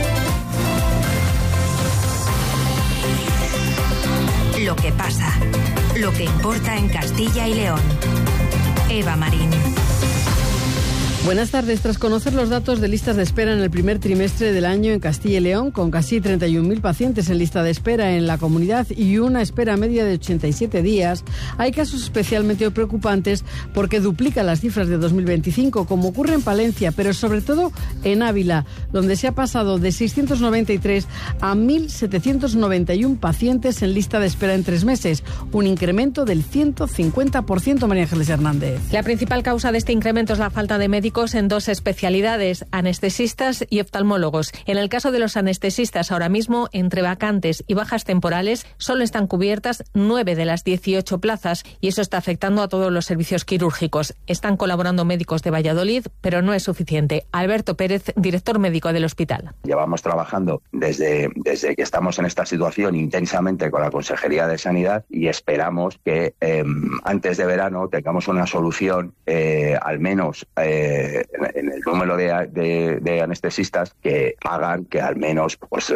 Lo que pasa, lo que importa en Castilla y León. Eva Marín. Buenas tardes. Tras conocer los datos de listas de espera en el primer trimestre del año en Castilla y León, con casi 31.000 pacientes en lista de espera en la comunidad y una espera media de 87 días, hay casos especialmente preocupantes porque duplican las cifras de 2025, como ocurre en Palencia, pero sobre todo en Ávila, donde se ha pasado de 693 a 1.791 pacientes en lista de espera en 3 meses, un incremento del 150%, María Ángeles Hernández. La principal causa de este incremento es la falta de médicos en 2 especialidades, anestesistas y oftalmólogos. En el caso de los anestesistas, ahora mismo, entre vacantes y bajas temporales, solo están cubiertas 9 de las 18 plazas y eso está afectando a todos los servicios quirúrgicos. Están colaborando médicos de Valladolid, pero no es suficiente. Alberto Pérez, director médico del hospital. Llevamos trabajando desde que estamos en esta situación intensamente con la Consejería de Sanidad y esperamos que antes de verano tengamos una solución, al menos en el número de anestesistas, que hagan que al menos pues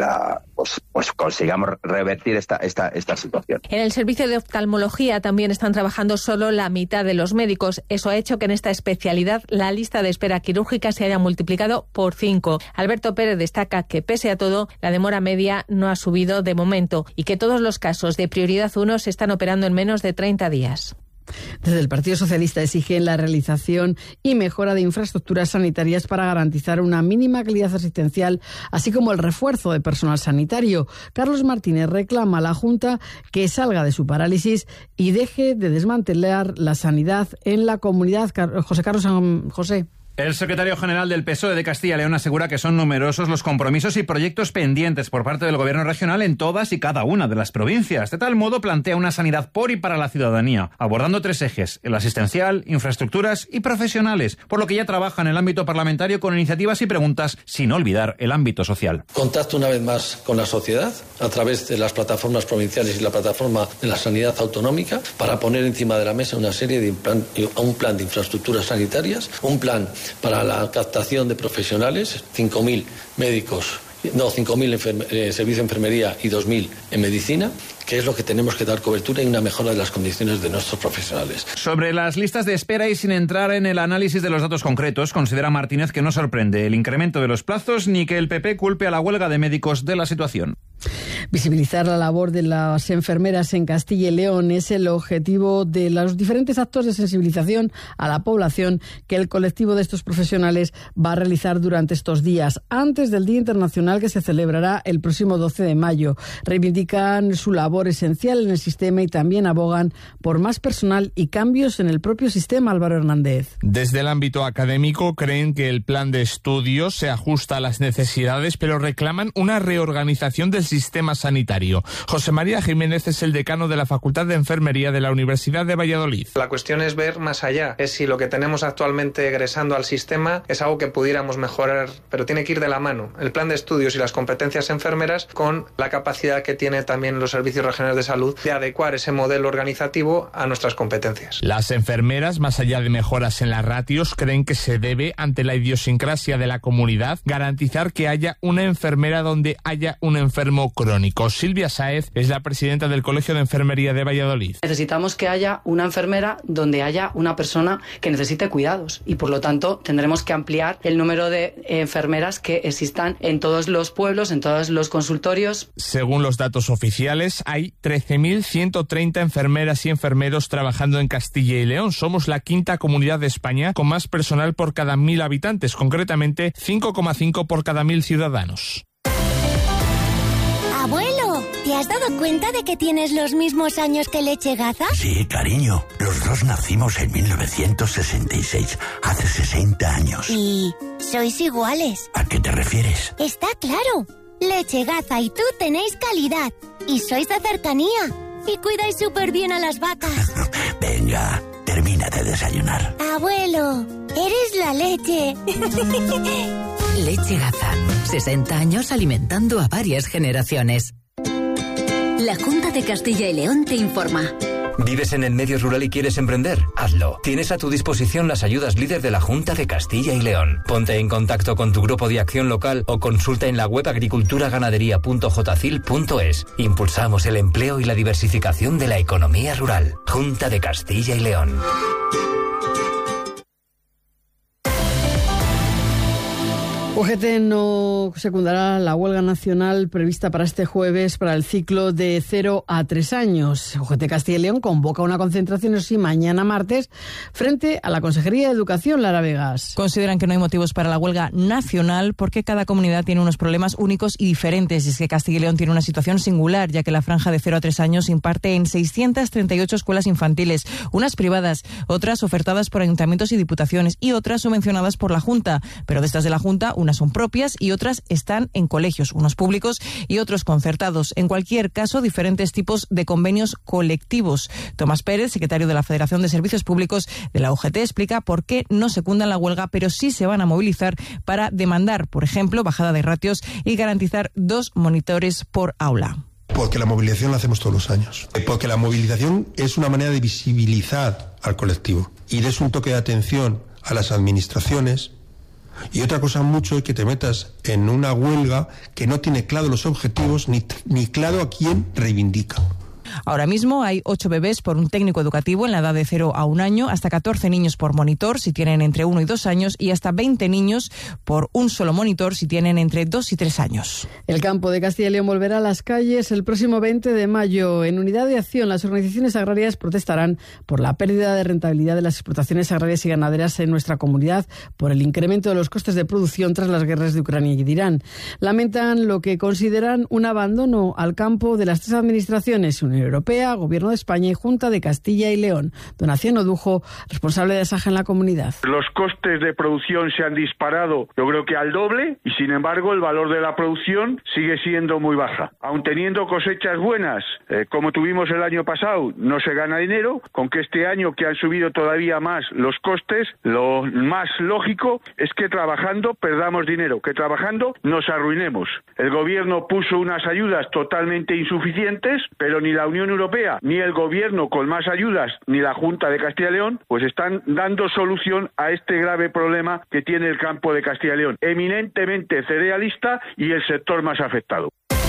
consigamos revertir esta situación. En el servicio de oftalmología también están trabajando solo la mitad de los médicos. Eso ha hecho que en esta especialidad la lista de espera quirúrgica se haya multiplicado por 5. Alberto Pérez destaca que, pese a todo, la demora media no ha subido de momento y que todos los casos de prioridad 1 se están operando en menos de 30 días. Desde el Partido Socialista exigen la realización y mejora de infraestructuras sanitarias para garantizar una mínima calidad asistencial, así como el refuerzo de personal sanitario. Carlos Martínez reclama a la Junta que salga de su parálisis y deje de desmantelar la sanidad en la comunidad. José Carlos José. El secretario general del PSOE de Castilla y León asegura que son numerosos los compromisos y proyectos pendientes por parte del gobierno regional en todas y cada una de las provincias. De tal modo, plantea una sanidad por y para la ciudadanía, abordando 3 ejes: el asistencial, infraestructuras y profesionales, por lo que ya trabaja en el ámbito parlamentario con iniciativas y preguntas, sin olvidar el ámbito social. Contacto una vez más con la sociedad a través de las plataformas provinciales y la plataforma de la sanidad autonómica para poner encima de la mesa una serie de un plan de infraestructuras sanitarias, un plan para la captación de profesionales, 5.000 médicos, 5.000 en servicio de enfermería y 2.000 en medicina, que es lo que tenemos que dar cobertura y una mejora de las condiciones de nuestros profesionales. Sobre las listas de espera y sin entrar en el análisis de los datos concretos, considera Martínez que no sorprende el incremento de los plazos ni que el PP culpe a la huelga de médicos de la situación. Visibilizar la labor de las enfermeras en Castilla y León es el objetivo de los diferentes actos de sensibilización a la población que el colectivo de estos profesionales va a realizar durante estos días, antes del Día Internacional que se celebrará el próximo 12 de mayo. Reivindican su labor esencial en el sistema y también abogan por más personal y cambios en el propio sistema. Álvaro Hernández. Desde el ámbito académico creen que el plan de estudios se ajusta a las necesidades, pero reclaman una reorganización del sistema sanitario. José María Jiménez es el decano de la Facultad de Enfermería de la Universidad de Valladolid. La cuestión es ver más allá, es si lo que tenemos actualmente egresando al sistema es algo que pudiéramos mejorar, pero tiene que ir de la mano el plan de estudios y las competencias enfermeras con la capacidad que tiene también los servicios regionales de salud de adecuar ese modelo organizativo a nuestras competencias. Las enfermeras, más allá de mejoras en las ratios, creen que se debe, ante la idiosincrasia de la comunidad, garantizar que haya una enfermera donde haya un enfermo crónico. Silvia Sáez es la presidenta del Colegio de Enfermería de Valladolid. Necesitamos que haya una enfermera donde haya una persona que necesite cuidados y, por lo tanto, tendremos que ampliar el número de enfermeras que existan en todos los pueblos, en todos los consultorios. Según los datos oficiales, hay 13.130 enfermeras y enfermeros trabajando en Castilla y León. Somos la 5ª comunidad de España con más personal por cada 1.000 habitantes, concretamente 5,5 por cada 1.000 ciudadanos. Abuelo, ¿te has dado cuenta de que tienes los mismos años que Leche Gaza? Sí, cariño. Los dos nacimos en 1966, hace 60 años. Y sois iguales. ¿A qué te refieres? Está claro. Leche Gaza y tú tenéis calidad. Y sois de cercanía. Y cuidáis súper bien a las vacas. Venga, termina de desayunar. Abuelo, eres la leche. Leche Gaza. 60 años alimentando a varias generaciones. La Junta de Castilla y León te informa. ¿Vives en el medio rural y quieres emprender? Hazlo. Tienes a tu disposición las ayudas líder de la Junta de Castilla y León. Ponte en contacto con tu grupo de acción local o consulta en la web agriculturaganadería.jcil.es. Impulsamos el empleo y la diversificación de la economía rural. Junta de Castilla y León. UGT no secundará la huelga nacional prevista para este jueves para el ciclo de 0 a 3 años. UGT Castilla y León convoca una concentración, eso sí, mañana martes, frente a la Consejería de Educación, Lara Vegas. Consideran que no hay motivos para la huelga nacional porque cada comunidad tiene unos problemas únicos y diferentes. Y es que Castilla y León tiene una situación singular, ya que la franja de 0 a 3 años imparte en 638 escuelas infantiles, unas privadas, otras ofertadas por ayuntamientos y diputaciones y otras subvencionadas por la Junta. Pero de estas de la Junta, unas son propias y otras están en colegios, unos públicos y otros concertados. En cualquier caso, diferentes tipos de convenios colectivos. Tomás Pérez, secretario de la Federación de Servicios Públicos de la UGT, explica por qué no secundan la huelga, pero sí se van a movilizar para demandar, por ejemplo, bajada de ratios y garantizar 2 monitores por aula. Porque la movilización la hacemos todos los años. Porque la movilización es una manera de visibilizar al colectivo y es un toque de atención a las administraciones. Y otra cosa mucho es que te metas en una huelga que no tiene claro los objetivos ni claro a quién reivindica. Ahora mismo hay 8 bebés por un técnico educativo en la edad de 0 a 1 año, hasta 14 niños por monitor si tienen entre 1 y 2 años y hasta 20 niños por un solo monitor si tienen entre 2 y 3 años. El campo de Castilla y León volverá a las calles el próximo 20 de mayo. En Unidad de Acción, las organizaciones agrarias protestarán por la pérdida de rentabilidad de las explotaciones agrarias y ganaderas en nuestra comunidad por el incremento de los costes de producción tras las guerras de Ucrania y de Irán. Lamentan lo que consideran un abandono al campo de las 3 administraciones, Unión Europea, Gobierno de España y Junta de Castilla y León. Donación Odujo, responsable de Saja en la comunidad. Los costes de producción se han disparado, yo creo que al doble, y sin embargo el valor de la producción sigue siendo muy baja. Aun teniendo cosechas buenas, como tuvimos el año pasado, no se gana dinero. Con que este año que han subido todavía más los costes, lo más lógico es que trabajando perdamos dinero, que trabajando nos arruinemos. El gobierno puso unas ayudas totalmente insuficientes, pero ni la Unión Europea, ni el gobierno con más ayudas, ni la Junta de Castilla y León, pues están dando solución a este grave problema que tiene el campo de Castilla y León, eminentemente cerealista y el sector más afectado.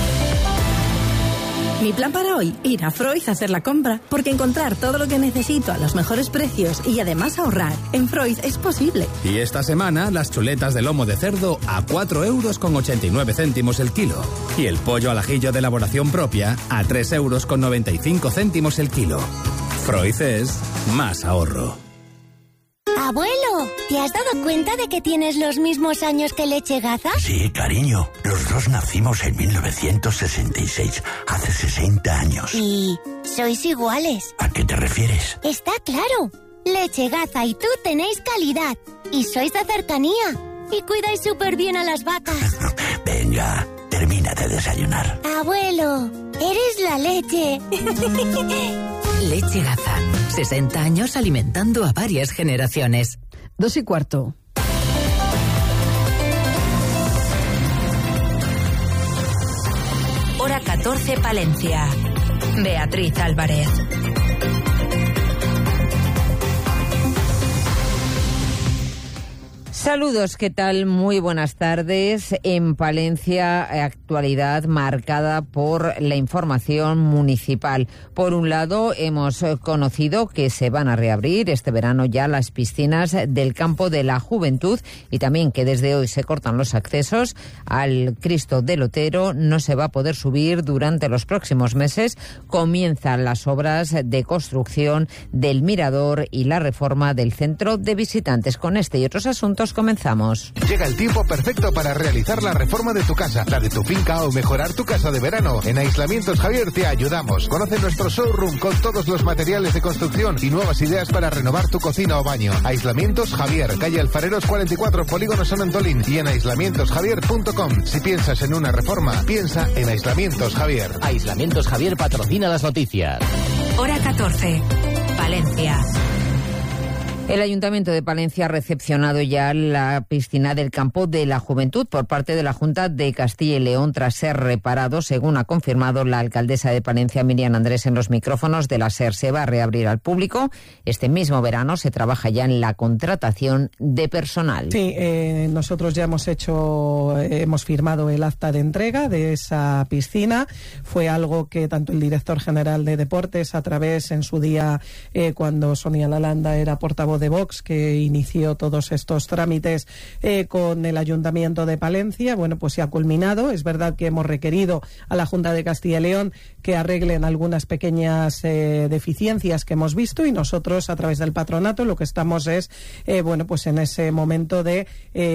Mi plan para hoy, ir a Freud a hacer la compra, porque encontrar todo lo que necesito a los mejores precios y además ahorrar en Freud es posible. Y esta semana, las chuletas de lomo de cerdo a 4,89 € el kilo. Y el pollo al ajillo de elaboración propia a 3,95 € el kilo. Freud es más ahorro. Abuelo, ¿te has dado cuenta de que tienes los mismos años que Leche Gaza? Sí, cariño. Los dos nacimos en 1966, hace 60 años. ¿Y sois iguales? ¿A qué te refieres? Está claro. Leche Gaza y tú tenéis calidad. Y sois de cercanía. Y cuidáis súper bien a las vacas. Venga, termina de desayunar. Abuelo, eres la leche. Leche Gaza. 60 años alimentando a varias generaciones. 2:15. Hora 14, Palencia. Beatriz Álvarez. Saludos, ¿qué tal? Muy buenas tardes. En Palencia, actualidad marcada por la información municipal. Por un lado, hemos conocido que se van a reabrir este verano ya las piscinas del Campo de la Juventud y también que desde hoy se cortan los accesos al Cristo del Otero. No se va a poder subir durante los próximos meses. Comienzan las obras de construcción del mirador y la reforma del centro de visitantes. Con este y otros asuntos comenzamos. Llega el tiempo perfecto para realizar la reforma de tu casa, la de tu finca o mejorar tu casa de verano. En Aislamientos Javier te ayudamos. Conoce nuestro showroom con todos los materiales de construcción y nuevas ideas para renovar tu cocina o baño. Aislamientos Javier, calle Alfareros 44, Polígono San Antolín y en aislamientosjavier.com. Si piensas en una reforma, piensa en Aislamientos Javier. Aislamientos Javier patrocina las noticias. Hora 14, Palencia. El Ayuntamiento de Palencia ha recepcionado ya la piscina del Campo de la Juventud por parte de la Junta de Castilla y León tras ser reparado, según ha confirmado la alcaldesa de Palencia, Miriam Andrés, en los micrófonos de la SER. Se va a reabrir al público. Este mismo verano se trabaja ya en la contratación de personal. Sí, nosotros ya hemos firmado el acta de entrega de esa piscina. Fue algo que tanto el director general de Deportes, a través en su día, cuando Sonia Lalanda era portavoz portavoz de Vox, que inició todos estos trámites con el Ayuntamiento de Palencia. Bueno, pues se ha culminado. Es verdad que hemos requerido a la Junta de Castilla y León que arreglen algunas pequeñas deficiencias que hemos visto, y nosotros, a través del patronato, lo que estamos es, bueno, pues en ese momento de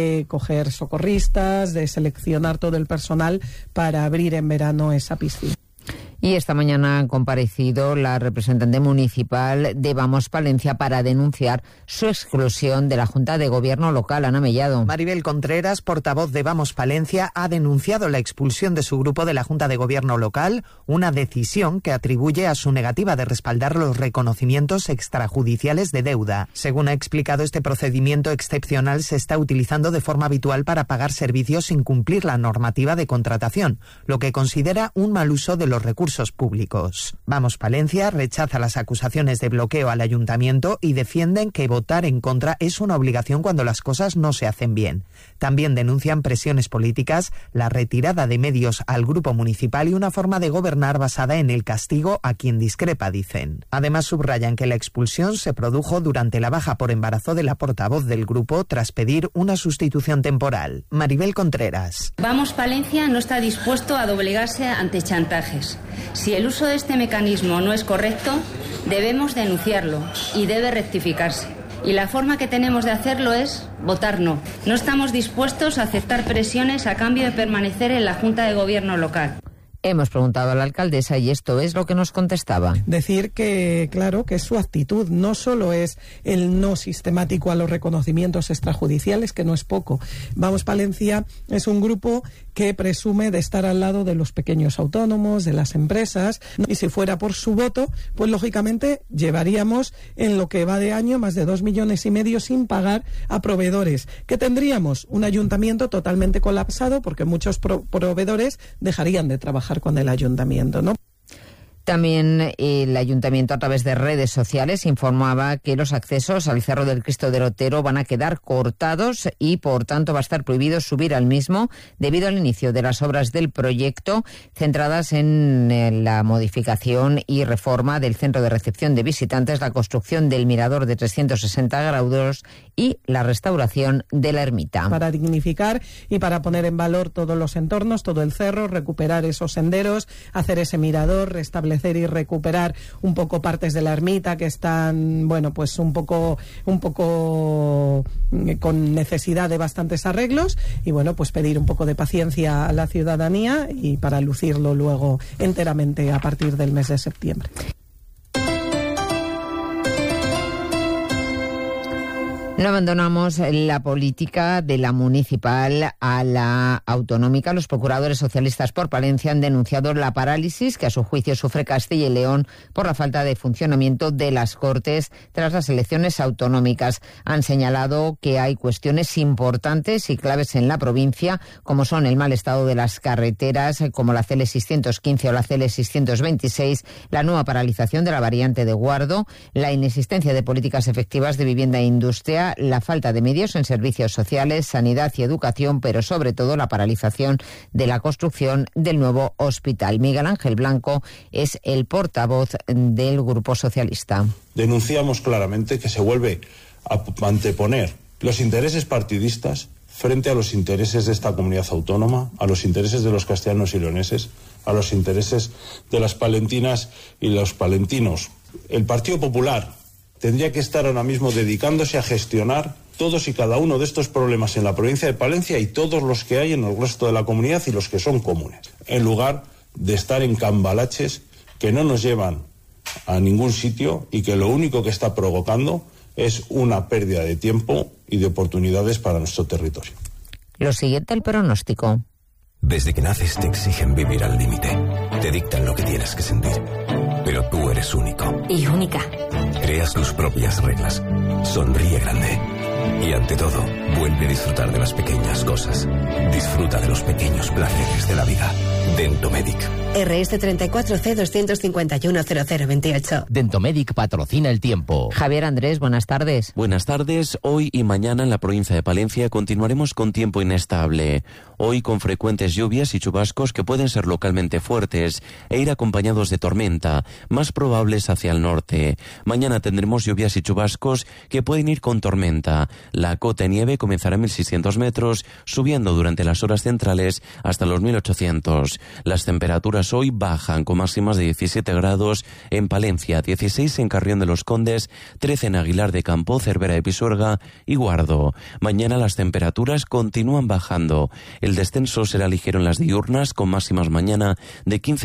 coger socorristas, de seleccionar todo el personal para abrir en verano esa piscina. Y esta mañana ha comparecido la representante municipal de Vamos Palencia para denunciar su exclusión de la Junta de Gobierno local. Ana Mellado. Maribel Contreras, portavoz de Vamos Palencia, ha denunciado la expulsión de su grupo de la Junta de Gobierno local, una decisión que atribuye a su negativa de respaldar los reconocimientos extrajudiciales de deuda. Según ha explicado, este procedimiento excepcional se está utilizando de forma habitual para pagar servicios sin cumplir la normativa de contratación, lo que considera un mal uso de los recursos públicos. Vamos Palencia rechaza las acusaciones de bloqueo al ayuntamiento y defienden que votar en contra es una obligación cuando las cosas no se hacen bien. También denuncian presiones políticas, la retirada de medios al grupo municipal y una forma de gobernar basada en el castigo a quien discrepa, dicen. Además, subrayan que la expulsión se produjo durante la baja por embarazo de la portavoz del grupo tras pedir una sustitución temporal. Maribel Contreras. Vamos Palencia no está dispuesto a doblegarse ante chantajes. Si el uso de este mecanismo no es correcto, debemos denunciarlo y debe rectificarse. Y la forma que tenemos de hacerlo es votar no. No estamos dispuestos a aceptar presiones a cambio de permanecer en la Junta de Gobierno local. Hemos preguntado a la alcaldesa y esto es lo que nos contestaba. Decir que, claro, que su actitud no solo es el no sistemático a los reconocimientos extrajudiciales, que no es poco. Vamos Palencia es un grupo que presume de estar al lado de los pequeños autónomos, de las empresas, y si fuera por su voto, pues lógicamente llevaríamos en lo que va de año más de 2,5 millones sin pagar a proveedores, que tendríamos un ayuntamiento totalmente colapsado porque muchos proveedores dejarían de trabajar con el ayuntamiento, ¿no? También el ayuntamiento, a través de redes sociales, informaba que los accesos al Cerro del Cristo del Otero van a quedar cortados y, por tanto, va a estar prohibido subir al mismo debido al inicio de las obras del proyecto centradas en la modificación y reforma del centro de recepción de visitantes, la construcción del mirador de 360 grados y la restauración de la ermita. Para dignificar y para poner en valor todos los entornos, todo el cerro, recuperar esos senderos, hacer ese mirador, restablecer y recuperar un poco partes de la ermita que están, bueno, pues un poco con necesidad de bastantes arreglos, y bueno, pues pedir un poco de paciencia a la ciudadanía y para lucirlo luego enteramente a partir del mes de septiembre. No abandonamos la política de la municipal a la autonómica. Los procuradores socialistas por Palencia han denunciado la parálisis que a su juicio sufre Castilla y León por la falta de funcionamiento de las Cortes tras las elecciones autonómicas. Han señalado que hay cuestiones importantes y claves en la provincia, como son el mal estado de las carreteras, como la CL 615 o la CL 626, la nueva paralización de la variante de Guardo, la inexistencia de políticas efectivas de vivienda e industria, la falta de medios en servicios sociales, sanidad y educación, pero sobre todo la paralización de la construcción del nuevo hospital. Miguel Ángel Blanco es el portavoz del Grupo Socialista. Denunciamos claramente que se vuelve a anteponer los intereses partidistas frente a los intereses de esta comunidad autónoma, a los intereses de los castellanos y leoneses, a los intereses de las palentinas y los palentinos. El Partido Popular tendría que estar ahora mismo dedicándose a gestionar todos y cada uno de estos problemas en la provincia de Palencia y todos los que hay en el resto de la comunidad y los que son comunes, en lugar de estar en cambalaches que no nos llevan a ningún sitio y que lo único que está provocando es una pérdida de tiempo y de oportunidades para nuestro territorio. Lo siguiente, el pronóstico. Desde que naces te exigen vivir al límite. Te dictan lo que tienes que sentir. Pero tú eres único. Y única. Creas tus propias reglas. Sonríe grande. Y ante todo, vuelve a disfrutar de las pequeñas cosas. Disfruta de los pequeños placeres de la vida. Dentomedic. RS 34C2510028. Dentomedic patrocina el tiempo. Javier Andrés, buenas tardes. Buenas tardes. Hoy y mañana en la provincia de Palencia continuaremos con tiempo inestable. Hoy con frecuentes lluvias y chubascos que pueden ser localmente fuertes e ir acompañados de tormenta, más probables hacia el norte. Mañana tendremos lluvias y chubascos que pueden ir con tormenta. La cota de nieve comenzará a 1.600 metros, subiendo durante las horas centrales hasta los 1.800. Las temperaturas hoy bajan con máximas de 17 grados en Palencia, 16 en Carrión de los Condes, 13 en Aguilar de Campo, Cervera de Pisuerga y Guardo. Mañana las temperaturas continúan bajando. El descenso será ligero en las diurnas, con máximas mañana de 15